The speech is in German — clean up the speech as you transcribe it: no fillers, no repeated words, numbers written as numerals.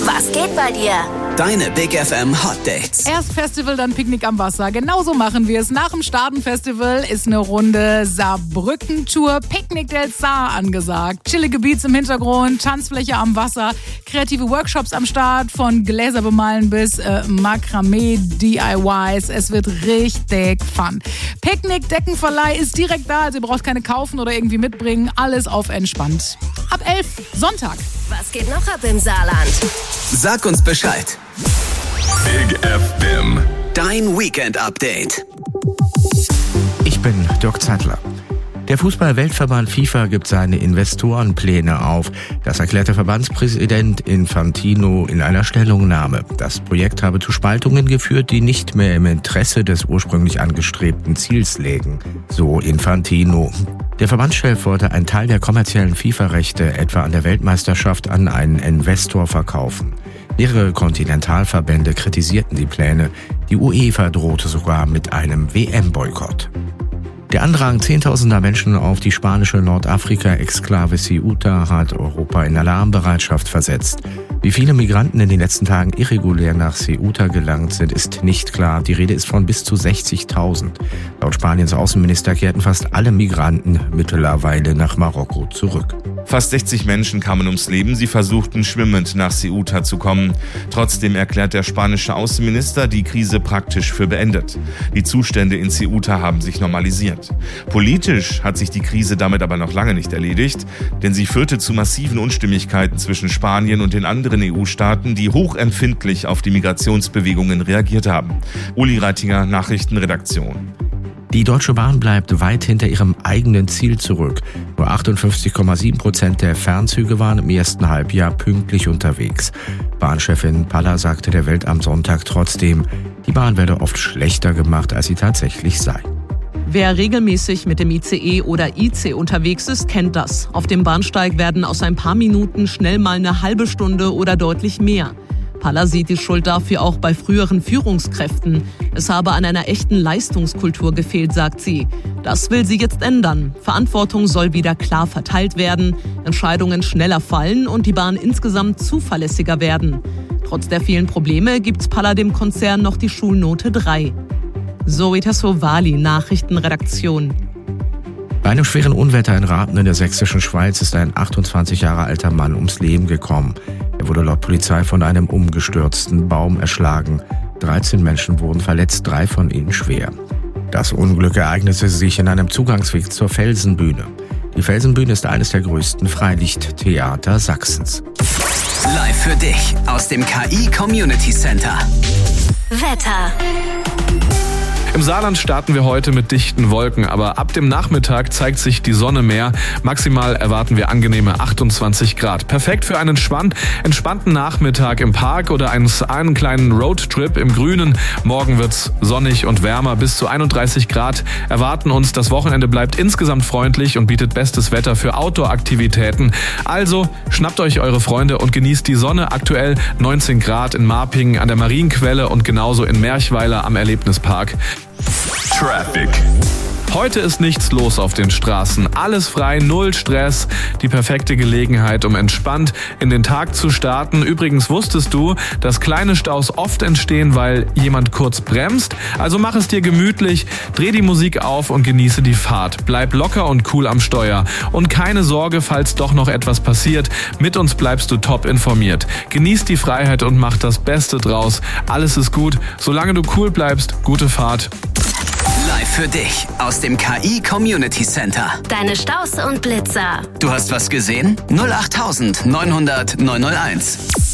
Was geht bei dir? Deine Big FM Hot Dates. Erst Festival, dann Picknick am Wasser. Genauso machen wir es. Nach dem Starten-Festival ist eine Runde Saarbrücken-Tour Picknick del Saar angesagt. Chillige Beats im Hintergrund, Tanzfläche am Wasser, kreative Workshops am Start, von Gläser bemalen bis Makramee-DIYs. Es wird richtig fun. Picknick-Deckenverleih ist direkt da, also ihr braucht keine kaufen oder irgendwie mitbringen. Alles auf entspannt. Ab 11, Sonntag. Was geht noch ab im Saarland? Sag uns Bescheid. Big FM. Dein Weekend-Update. Ich bin Dirk Zeitler. Der Fußball-Weltverband FIFA gibt seine Investorenpläne auf. Das erklärte Verbandspräsident Infantino in einer Stellungnahme. Das Projekt habe zu Spaltungen geführt, die nicht mehr im Interesse des ursprünglich angestrebten Ziels lägen, so Infantino. Der Verbandschef wollte einen Teil der kommerziellen FIFA-Rechte etwa an der Weltmeisterschaft an einen Investor verkaufen. Mehrere Kontinentalverbände kritisierten die Pläne. Die UEFA drohte sogar mit einem WM-Boykott. Der Andrang zehntausender Menschen auf die spanische Nordafrika-Exklave Ceuta hat Europa in Alarmbereitschaft versetzt. Wie viele Migranten in den letzten Tagen irregulär nach Ceuta gelangt sind, ist nicht klar. Die Rede ist von bis zu 60.000. Laut Spaniens Außenminister kehrten fast alle Migranten mittlerweile nach Marokko zurück. Fast 60 Menschen kamen ums Leben. Sie versuchten schwimmend nach Ceuta zu kommen. Trotzdem erklärt der spanische Außenminister die Krise praktisch für beendet. Die Zustände in Ceuta haben sich normalisiert. Politisch hat sich die Krise damit aber noch lange nicht erledigt, denn sie führte zu massiven Unstimmigkeiten zwischen Spanien und den anderen EU-Staaten, die hochempfindlich auf die Migrationsbewegungen reagiert haben. Uli Reitinger, Nachrichtenredaktion. Die Deutsche Bahn bleibt weit hinter ihrem eigenen Ziel zurück. Nur 58,7% der Fernzüge waren im ersten Halbjahr pünktlich unterwegs. Bahnchefin Palla sagte der Welt am Sonntag trotzdem, die Bahn werde oft schlechter gemacht, als sie tatsächlich sei. Wer regelmäßig mit dem ICE oder IC unterwegs ist, kennt das. Auf dem Bahnsteig werden aus ein paar Minuten schnell mal eine halbe Stunde oder deutlich mehr. Palla sieht die Schuld dafür auch bei früheren Führungskräften. Es habe an einer echten Leistungskultur gefehlt, sagt sie. Das will sie jetzt ändern. Verantwortung soll wieder klar verteilt werden, Entscheidungen schneller fallen und die Bahn insgesamt zuverlässiger werden. Trotz der vielen Probleme gibt Palla dem Konzern noch die Schulnote 3. Zoe Tassovali, Nachrichtenredaktion. Bei einem schweren Unwetter in Raten in der sächsischen Schweiz ist ein 28 Jahre alter Mann ums Leben gekommen. Er wurde laut Polizei von einem umgestürzten Baum erschlagen. 13 Menschen wurden verletzt, 3 von ihnen schwer. Das Unglück ereignete sich in einem Zugangsweg zur Felsenbühne. Die Felsenbühne ist eines der größten Freilichttheater Sachsens. Live für dich aus dem KI Community Center. Wetter. Im Saarland starten wir heute mit dichten Wolken, aber ab dem Nachmittag zeigt sich die Sonne mehr. Maximal erwarten wir angenehme 28 Grad. Perfekt für einen entspannten Nachmittag im Park oder einen kleinen Roadtrip im Grünen. Morgen wird's sonnig und wärmer. Bis zu 31 Grad erwarten uns. Das Wochenende bleibt insgesamt freundlich und bietet bestes Wetter für Outdoor-Aktivitäten. Also schnappt euch eure Freunde und genießt die Sonne. Aktuell 19 Grad in Marpingen an der Marienquelle und genauso in Merchweiler am Erlebnispark. Traffic. Heute ist nichts los auf den Straßen. Alles frei, null Stress. Die perfekte Gelegenheit, um entspannt in den Tag zu starten. Übrigens wusstest du, dass kleine Staus oft entstehen, weil jemand kurz bremst? Also mach es dir gemütlich, dreh die Musik auf und genieße die Fahrt. Bleib locker und cool am Steuer. Und keine Sorge, falls doch noch etwas passiert. Mit uns bleibst du top informiert. Genieß die Freiheit und mach das Beste draus. Alles ist gut. Solange du cool bleibst, gute Fahrt. Live für dich aus dem KI Community Center. Deine Staus und Blitzer. Du hast was gesehen? 08900 901.